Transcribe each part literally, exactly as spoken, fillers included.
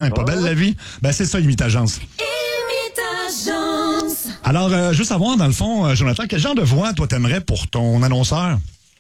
est pas oh. belle la vie? Ben, c'est ça, Imitagence. Imitagence. Alors, euh, juste savoir, dans le fond, euh, Jonathan, quel genre de voix, toi, t'aimerais pour ton annonceur?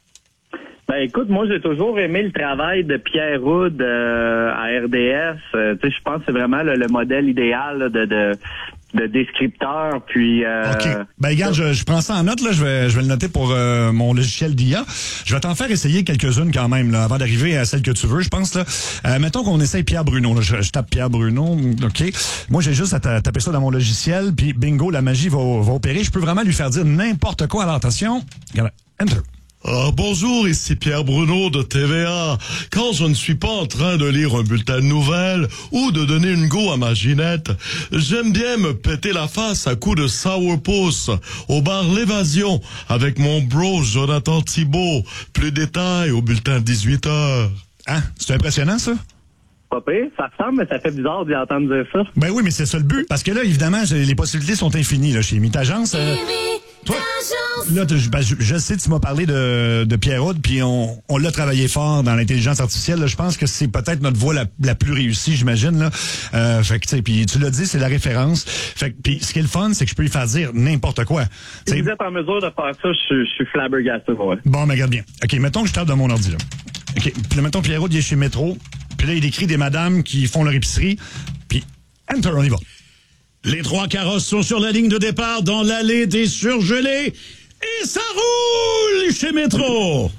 Ben écoute, moi j'ai toujours aimé le travail de Pierre Houd euh, à R D S. Euh, tu sais, je pense que c'est vraiment le, le modèle idéal là, de, de de descripteur. Puis euh, OK. Ben regarde, je, je prends ça en note, là, je vais je vais le noter pour euh, mon logiciel d'I A. Je vais t'en faire essayer quelques-unes quand même, là, avant d'arriver à celle que tu veux, je pense. Là. Euh, mettons qu'on essaye Pierre Bruno. Là. Je, je tape Pierre Bruno. OK. Moi, j'ai juste à ta- taper ça dans mon logiciel, puis bingo, la magie va, va opérer. Je peux vraiment lui faire dire n'importe quoi. Alors attention. Regarde, enter. Ah, bonjour, ici Pierre Bruno de T V A. Quand je ne suis pas en train de lire un bulletin de nouvelles ou de donner une go à ma Ginette, j'aime bien me péter la face à coups de sourpuss au bar L'Évasion avec mon bro Jonathan Thibault. Plus de détails au bulletin de dix-huit heures. Hein? C'est impressionnant, ça? pas pire, ça ressemble, mais ça fait bizarre d'y entendre dire ça. Ben oui, mais c'est ça le but. Parce que là, évidemment, les possibilités sont infinies là, chez Imitagence. Euh, toi, là, je, ben, je, je sais, tu m'as parlé de, de Pierre Houd, puis on, on l'a travaillé fort dans l'intelligence artificielle. Là, je pense que c'est peut-être notre voix la, la plus réussie, j'imagine. Là. Euh, fait que, tu sais, puis tu l'as dit, c'est la référence. Fait que, puis ce qui est le fun, c'est que je peux lui faire dire n'importe quoi. Si T'sais, vous êtes en mesure de faire ça, je, je suis flabbergasté. Ouais. bon, mais regarde bien. OK, mettons que je tape dans mon ordi, là. OK, puis là, mettons Pierre Houd, il est chez Métro. Puis là, il écrit des madames qui font leur épicerie. Puis, enter, on y va. Les trois carrosses sont sur la ligne de départ dans l'allée des surgelés. Et ça roule chez Métro.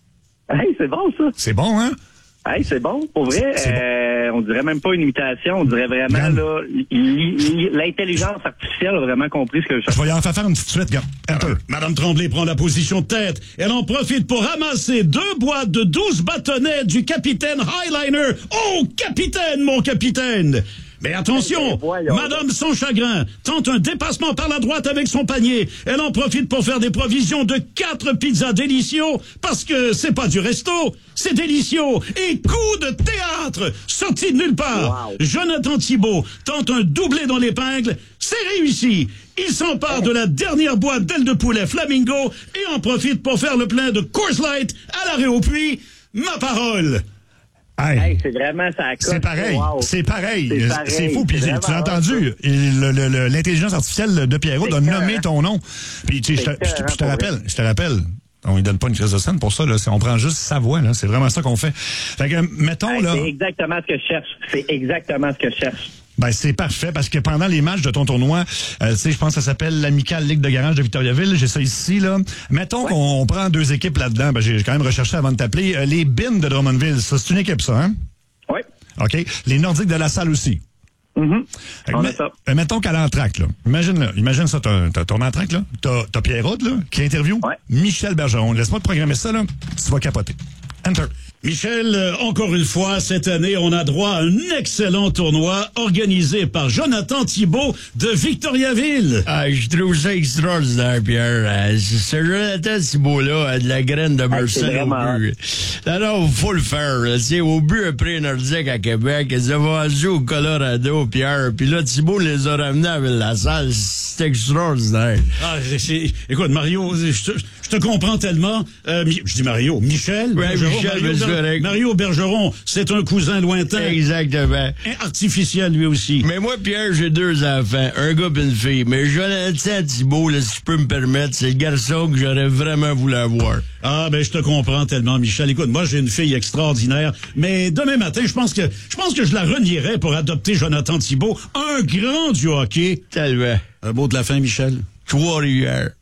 Hey, c'est bon, ça. C'est bon, hein? Hey, c'est bon. Pour vrai, C'est- c'est euh, on dirait même pas une imitation. On dirait vraiment, Regarde. là, l- l- l'intelligence artificielle a vraiment compris ce que je Je vais y en faire faire une petite suite, gars. Enter. Madame Tremblay prend la position de tête. Elle en profite pour ramasser deux boîtes de douze bâtonnets du capitaine Highliner. Oh, capitaine, mon capitaine! Mais attention, Eh ben, voyons. Madame sans chagrin tente un dépassement par la droite avec son panier. Elle en profite pour faire des provisions de quatre pizzas délicieux parce que c'est pas du resto, c'est délicieux. Et coup de théâtre sorti de nulle part. Wow. Jonathan Thibault tente un doublé dans l'épingle. C'est réussi. Il s'empare de la dernière boîte d'ailes de poulet Flamingo et en profite pour faire le plein de Coors Light à l'arrêt au puits. Ma parole. Hey. Hey, c'est vraiment ça. C'est pareil, Wow. c'est pareil, C'est c'est pareil, fou. Puis c'est tu vraiment l'as entendu, il- le- le- le- l'intelligence artificielle de Pierre Houd C'est a nommé écœurant. ton nom. Puis tu sais, je te- C'est je te je te écœurant, rappelle, je te rappelle, on lui donne pas une crise de scène pour ça. Là, C'est- on prend juste sa voix. Là, c'est vraiment ça qu'on fait. Fait que mettons Hey, là, c'est exactement ce que je cherche. C'est exactement ce que je cherche. ben c'est parfait parce que pendant les matchs de ton tournoi, euh, tu sais, je pense que ça s'appelle l'Amicale Ligue de Garage de Victoriaville. J'ai ça ici là. Mettons Ouais. qu'on prend deux équipes là-dedans. Ben, j'ai quand même recherché avant de t'appeler euh, les Bins de Drummondville. Ça, c'est une équipe, ça, hein? Oui. OK. Les Nordiques de la Salle aussi. Mhm. Fait que On a met- ça. euh, mettons qu'elle est en track, là. Imagine, là. Imagine ça, t'as, t'as ton entraque, là. T'as, t'as Pierre Houd, là, qui interview Ouais. Michel Bergeron. Laisse-moi te programmer ça, là. Tu vas capoter. Enter. Michel, euh, encore une fois, cette année, on a droit à un excellent tournoi organisé par Jonathan Thibault de Victoriaville. Ah, je trouve ça extraordinaire, Pierre. Euh, ce ce Jonathan Thibault-là a de la graine de Marcel c'est au vraiment but. Non, non, faut le faire. là. C'est au but après Nordique à Québec. Ils ont vendu au Colorado, Pierre. Puis là, Thibault les a ramenés à Ville-la-Salle. C'est extraordinaire. Ah, c'est- c'est- écoute, Mario, je te, je te comprends tellement. Euh, Mi- je dis Mario, Michel. Ouais, Bergeron, Michel, Mario, mais c'est Ber- correct. Mario Bergeron, c'est un cousin lointain. Exactement. Et artificiel, lui aussi. Mais moi, Pierre, j'ai deux enfants, un gars et une fille. Mais Jonathan Thibault, là, si je peux me permettre, c'est le garçon que j'aurais vraiment voulu avoir. Ah, ben, je te comprends tellement, Michel. Écoute, moi, j'ai une fille extraordinaire. Mais demain matin, je pense que, je pense que je la renierais pour adopter Jonathan Thibault, un grand du hockey. Tellement. Un mot de la fin, Michel. Trois-Rivières.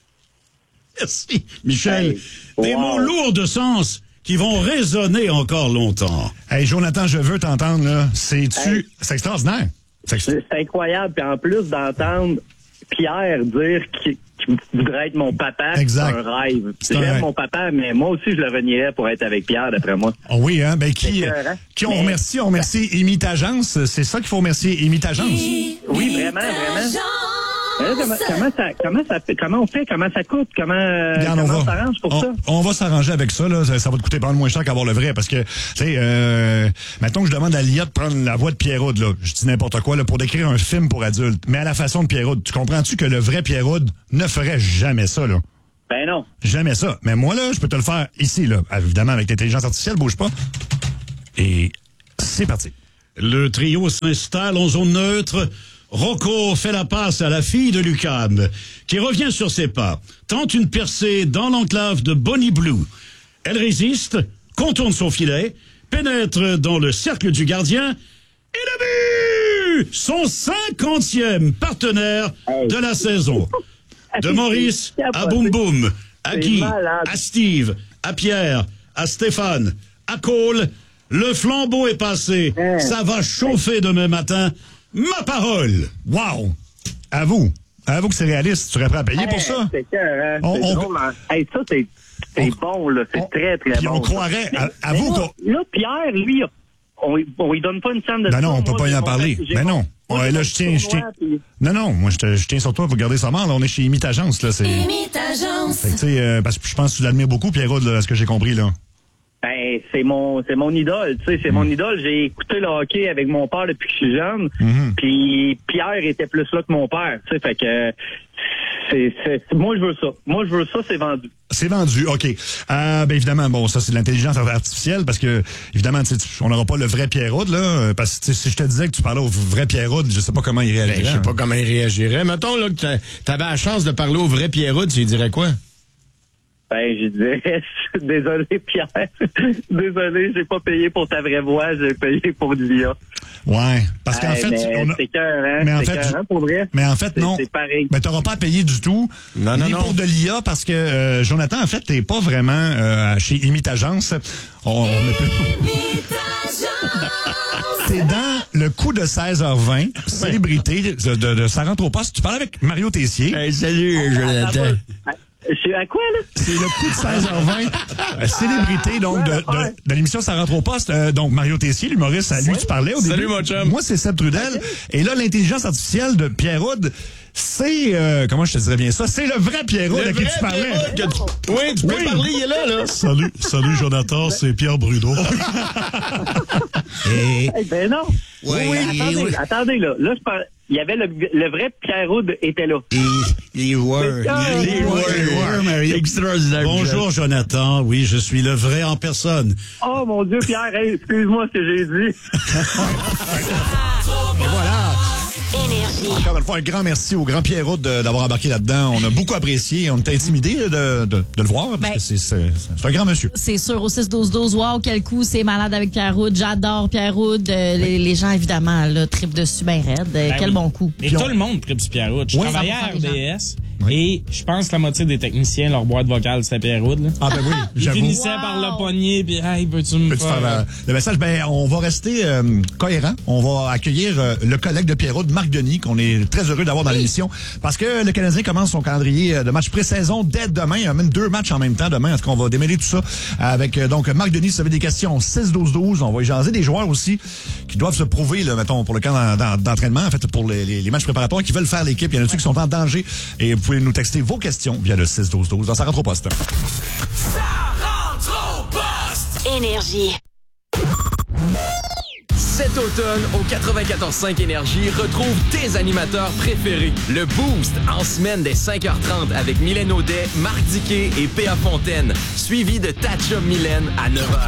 Merci, Michel. Hey, Des wow. mots lourds de sens qui vont résonner encore longtemps. Hey, Jonathan, je veux t'entendre, là. C'est-tu. Hey. C'est extraordinaire. C'est extra- C'est c'est incroyable. Puis en plus d'entendre Pierre dire qu'il qu'il voudrait être mon papa, Exact. c'est un rêve. C'est un J'aime rêve. mon papa, mais moi aussi, je le renierais pour être avec Pierre, d'après moi. Oh oui, hein? Ben, qui, C'est euh, écœurant. qui on Mais- remercie? On remercie Imitagence. C'est ça qu'il faut remercier, Imitagence. Oui, vraiment, vraiment. Euh, comment, comment ça, comment ça fait, comment on fait, comment ça coûte, comment, euh, Regarde, comment on on va, s'arrange pour on, ça? on va s'arranger avec ça, là. Ça, ça va te coûter pas mal moins cher qu'avoir le vrai, parce que, tu sais, euh, mettons que je demande à L'I A de prendre la voix de Pierre Houd, là. Je dis n'importe quoi, là, pour décrire un film pour adultes. Mais à la façon de Pierre Houd. Tu comprends-tu que le vrai Pierre Houd ne ferait jamais ça, là? Ben non. Jamais ça. Mais moi, là, je peux te le faire ici, là. Évidemment, avec l'intelligence artificielle, bouge pas. Et c'est parti. Le trio s'installe en zone neutre. Rocco fait la passe à la fille de Lucan, qui revient sur ses pas, tente une percée dans l'enclave de Bonnie Blue. Elle résiste, contourne son filet, pénètre dans le cercle du gardien, et le but! Son cinquantième partenaire de la saison. De Maurice à Boum Boum, à Guy, à Steve, à Pierre, à Stéphane, à Cole, le flambeau est passé. Ça va chauffer demain matin. Ma parole! Wow! Avoue. Avoue que c'est réaliste. Tu serais prêt à payer pour ça? C'est cœur, hein? On- C'est on- drôle, hein? Hey, ça, c'est c'est bon, là. C'est on- très, très Puis bon. on ça. croirait. Mais- à- Avoue mais là, qu'on. là, Pierre, lui, on, on lui donne pas une scène de Ben non, on peut Moi, pas y j'ai en mon- parler. j'ai Ben mon- non. moi, Ouais, j'ai là, mon je tiens, je tiens. tournoi, puis- Non, non, moi, je, te- je tiens sur toi pour garder ça mort. Là, on est chez Imite Agence, là. C'est. Imite Agence. Fait que, tu sais, euh, parce que je pense que tu l'admires beaucoup, Pierrot, là, à ce que j'ai compris, là. Ben, c'est mon c'est mon idole, tu sais, c'est mon idole. J'ai écouté le hockey avec mon père depuis que je suis jeune. Mhm. Puis Pierre était plus là que mon père, tu sais, fait que c'est c'est moi je veux ça. Moi je veux ça, c'est vendu. C'est vendu, OK. Euh, ben évidemment, bon, ça, c'est de l'intelligence artificielle, parce que, évidemment, tu sais, on n'aura pas le vrai Pierrot, là, euh, parce que tu sais, si je te disais que tu parlais au vrai Pierrot, je sais pas comment il réagirait. Ben, je sais pas comment il réagirait. Mettons là, que t'a- t'avais la chance de parler au vrai Pierrot, tu lui dirais quoi? Ben, je disais, désolé Pierre, désolé, j'ai pas payé pour ta vraie voix, j'ai payé pour l'I A. Ouais, parce qu'en Hey, fait, mais on a- c'est cœur, hein, mais en c'est fait, cœur, hein, pour vrai. mais en fait, C'est- non. C'est pareil. Ben, t'auras pas à payer du tout. Non, non, ni non. pour de l'I A, parce que, euh, Jonathan, en fait, t'es pas vraiment euh, chez Imite Agence. On, on est plus... Imite Agence. T'es dans le coup de seize heures vingt, célébrité de, de, de Ça rentre au poste. Tu parles avec Mario Tessier. Hey, salut, Jonathan. Je suis à quoi, là? C'est le coup de seize heures vingt, euh, célébrité donc de, de, de l'émission Ça rentre au poste. Euh, donc Mario Tessier, l'humoriste, à lui tu parlais au Salut, début. mon chum. Moi c'est Seb Trudel. Et là l'intelligence artificielle de Pierre Houd, c'est euh, comment je te dirais bien ça, c'est le vrai Pierre Houd à qui tu parlais. Pierrot que tu- Oui, tu peux Oui. parler, il est là, là. Salut, salut Jonathan, c'est Pierre Bruno. Et Eh ben non. Oui, oui, attendez, oui. attendez, là. Là, je parle. Il y avait le, le vrai Pierre Houd était là. Les joueurs. Mais ça, Les les joueurs. Mario. Extraordinaire. Bonjour, Jonathan. Oui, je suis le vrai en personne. Oh mon Dieu, Pierre, hey, excuse-moi ce que j'ai dit. voilà. Énergie. Encore une fois, un grand merci au grand Pierre Houd de- d'avoir embarqué là-dedans. On a beaucoup apprécié. On était intimidés de, de, de le voir, parce Ben, que c'est c'est- c'est un grand monsieur. C'est sûr, au six douze douze, wow, quel coup, c'est malade avec Pierre Houd. J'adore Pierre Houd. Euh, les, les gens, évidemment, là, tripent dessus bien raide. Euh, Ben quel oui. bon coup. Et Puis tout on- le monde tripe sur Pierre Houd. Je Oui. travaillais à cent R pour cent D S et je pense que la moitié des techniciens, leur boîte vocale, c'était Pierre Houd. là. Ah ben oui, Ils j'avoue. finissaient Wow. par le pogner puis hey, veux-tu me Peux-tu faire faire... euh, le message? Ben, on va rester euh, cohérent. On va accueillir euh, le collègue de Pierrot, Marc Denis, qu'on est très heureux d'avoir dans l'émission, parce que le Canadien commence son calendrier euh, de match pré-saison dès demain. Il y a même deux matchs en même temps demain. Est-ce qu'on va démêler tout ça avec euh, donc Marc Denis? Si vous avez des questions, six douze douze. On va y jaser des joueurs aussi qui doivent se prouver, là, mettons, pour le camp d'en- d'en- d'entraînement, en fait, pour les, les- les matchs préparatoires, qui veulent faire l'équipe. Il y en a ceux qui sont en danger. Et vous pouvez nous texter vos questions via le six douze douze. Ça rentre au poste. Énergie. Cet automne, au quatre-vingt-quatorze cinq Énergie, retrouve tes animateurs préférés. Le Boost, en semaine dès cinq heures trente avec Mylène Audet, Marc Diquet et P A Fontaine. Suivi de Tatcha Mylène à neuf heures.